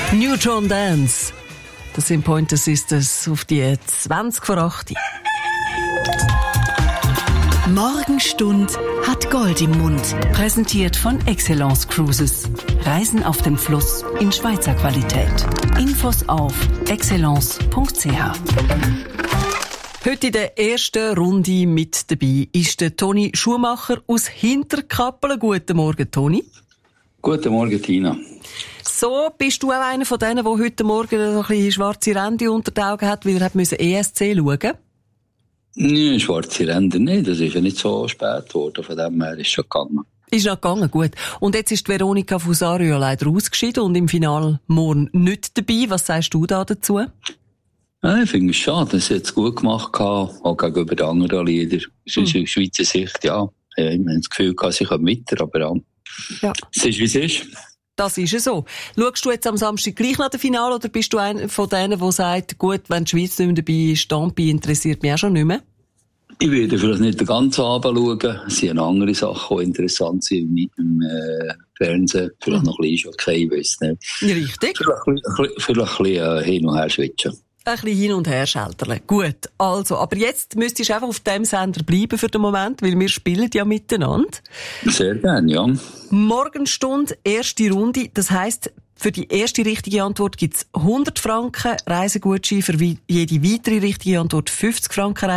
Neutron Dance. Das sind Pointer Sisters auf die 20 vor 8. Morgenstund hat Gold im Mund. Präsentiert von Excellence Cruises. Reisen auf dem Fluss in Schweizer Qualität. Infos auf excellence.ch. Heute in der ersten Runde mit dabei ist der Toni Schumacher aus Hinterkappelen. Guten Morgen, Toni. Guten Morgen, Tina. So, bist du auch einer von denen, der heute Morgen so ein bisschen schwarze Ränder unter den Augen hat, weil er ESC schauen musste? Nein, schwarze Ränder nicht. Das ist ja nicht so spät geworden. Von dem her ist es schon gegangen. Ist noch gegangen, gut. Und jetzt ist Veronika Fusario leider ausgeschieden und im Finale morgen nicht dabei. Was sagst du da dazu? Ja, ich finde es schade, dass sie jetzt gut gemacht hat, auch gegenüber den anderen Liedern. Aus Schweizer Sicht, ja. Ich habe das Gefühl, sie kommen weiter, aber ja. Es ist, wie es ist. Das ist ja so. Schaust du jetzt am Samstag gleich nach dem Finale oder bist du einer von denen, der sagt, gut, wenn die Schweiz nicht mehr dabei ist, Stampi interessiert mich auch schon nicht mehr? Ich werde vielleicht nicht den ganzen Abend schauen. Es sind andere Sachen, die interessant sind im Fernsehen. Vielleicht noch ein bisschen okay, ich weiss nicht. Richtig. Vielleicht ein bisschen hin und her switchen. Ein bisschen hin und her schalterle. Gut, also, aber jetzt müsstest du einfach auf dem Sender bleiben für den Moment, weil wir spielen ja miteinander. Sehr gerne, ja. Morgenstund, erste Runde. Das heisst, für die erste richtige Antwort gibt's 100 Franken Reisegutschein, für jede weitere richtige Antwort 50 Franken